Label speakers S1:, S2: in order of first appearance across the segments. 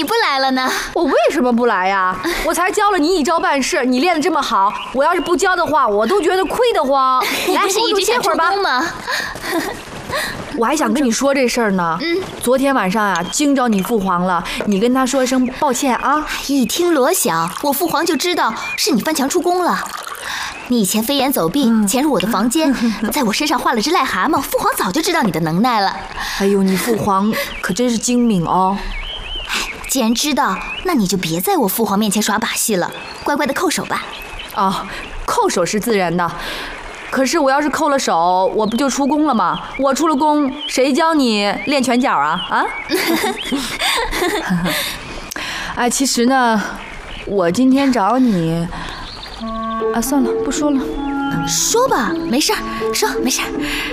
S1: 不来了呢？
S2: 我为什么不来呀？我才教了你一招半式，你练得这么好，我要是不教的话，我都觉得亏得慌。
S1: 你不是一直想出宫吗？
S2: 我还想跟你说这事儿呢。昨天晚上啊，惊着你父皇了，你跟他说一声抱歉啊。
S1: 一听罗小，我父皇就知道是你翻墙出宫了。你以前飞檐走壁，潜入我的房间，在我身上画了只癞蛤蟆，父皇早就知道你的能耐了。
S2: 哎呦，你父皇可真是精明哦。
S1: 既然知道，那你就别在我父皇面前耍把戏了，乖乖的扣手吧。
S2: 啊，扣手是自然的，可是我要是扣了手，我不就出宫了吗？我出了宫，谁教你练拳脚啊？啊？哎，其实呢，我今天找你，啊，算了，不说了。
S1: 说吧，没事儿，说没事儿。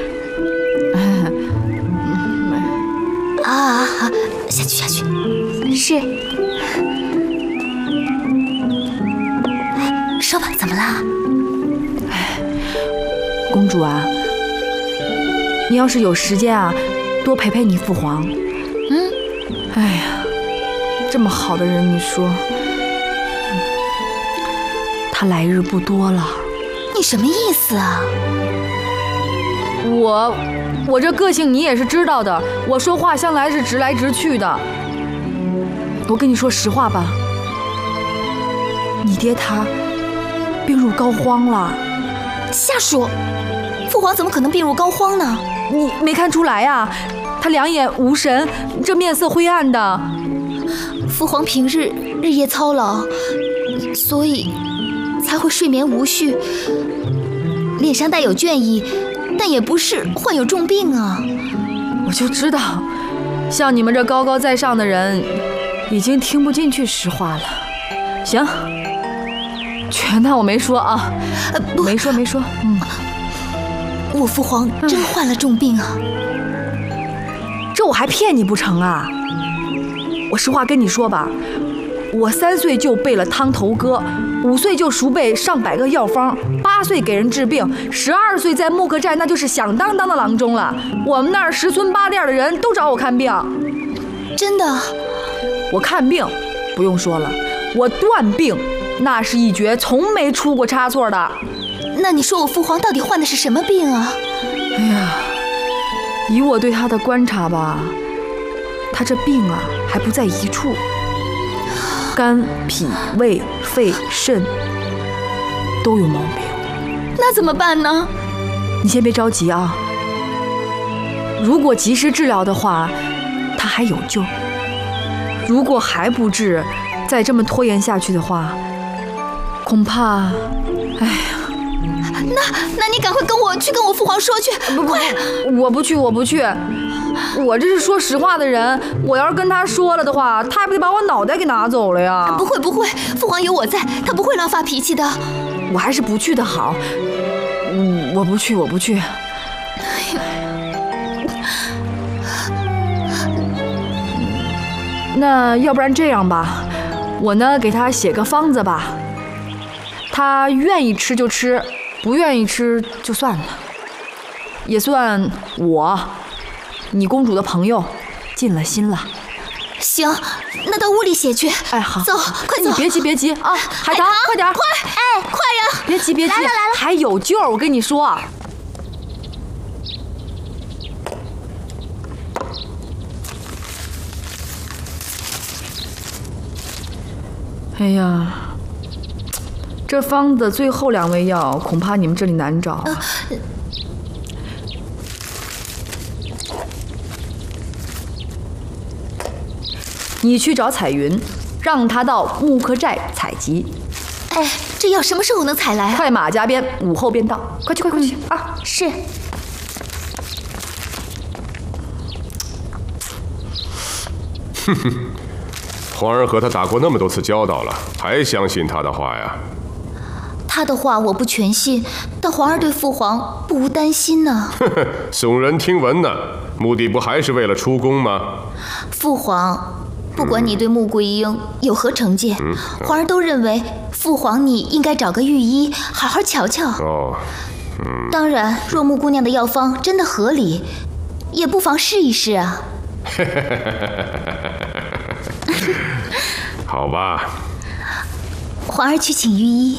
S1: 啊，下去下去。是。说吧，怎么了？
S2: 公主啊，你要是有时间啊，多陪陪你父皇。哎呀，这么好的人，你说，他来日不多了。
S1: 你什么意思啊？
S2: 我这个性你也是知道的，我说话向来是直来直去的。我跟你说实话吧，你爹他病入膏肓了。
S1: 瞎说！父皇怎么可能病入膏肓呢？
S2: 你没看出来呀？他两眼无神，这面色灰暗的。
S1: 父皇平日日夜操劳，所以才会睡眠无序，脸上带有倦意，但也不是患有重病啊。
S2: 我就知道，像你们这高高在上的人，已经听不进去实话了。行，全当我没说啊。没说。
S1: 我父皇真患了重病啊。
S2: 这我还骗你不成啊？我实话跟你说吧，我3岁就背了汤头歌，5岁就熟背上百个药方，8岁给人治病，12岁在木刻寨那就是响当当的郎中了。我们那儿10村8店的人都找我看病。
S1: 真的？
S2: 我看病不用说了，我断病那是一绝，从没出过差错的。
S1: 那你说我父皇到底患的是什么病啊？
S2: 哎呀，以我对他的观察吧，他这病啊还不在一处，肝、脾、胃、肺、肾都有毛病。
S1: 那怎么办呢？
S2: 你先别着急啊，如果及时治疗的话，他还有救；如果还不治，再这么拖延下去的话，恐怕，哎呀。
S1: 那你赶快跟我去跟我父皇说去。
S2: 不，我不去。我这是说实话的人，我要是跟他说了的话，他还不得把我脑袋给拿走了呀？
S1: 不会，父皇有我在，他不会乱发脾气的。
S2: 我还是不去的好。我不去。那要不然这样吧，我呢给他写个方子吧，他愿意吃就吃，不愿意吃就算了，也算你公主的朋友尽了心了。
S1: 行，那到屋里写去。
S2: 哎，好，
S1: 走，快走。
S2: 你别急啊，海棠，快点，
S1: 快，快呀！
S2: 别急，
S1: 来了，
S2: 还有救，我跟你说。哎呀，这方子最后2味药，恐怕你们这里难找。你去找彩云，让她到木刻寨采集。
S1: 哎，这药什么时候能采来啊？
S2: 快马加鞭，午后便到。快去啊！
S1: 是。
S3: 皇儿和他打过那么多次交道了，还相信他的话呀？
S1: 他的话我不全信，但皇儿对父皇不无担心呢。
S3: 耸人听闻呢，目的不还是为了出宫吗？
S1: 父皇，不管你对穆桂英有何成见，皇儿都认为父皇你应该找个御医好好瞧瞧。
S3: 哦，
S1: 当然，若穆姑娘的药方真的合理，也不妨试一试啊。
S3: 好吧。
S1: 皇儿去请御医。